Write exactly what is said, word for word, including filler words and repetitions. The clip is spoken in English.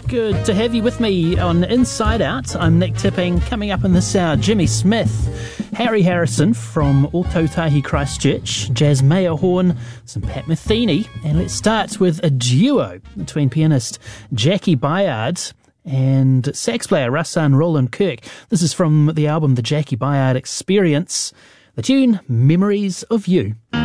Good to have you with me on Inside Out. I'm Nick Tipping. Coming up in this hour, Jimmy Smith, Harry Harrison from Ōtautahi Christchurch, Jazz Mayer Horn, some Pat Metheny, and let's start with a duo between pianist Jackie Byard and sax player Rahsaan Roland Kirk. This is from the album The Jackie Byard Experience, the tune Memories of You.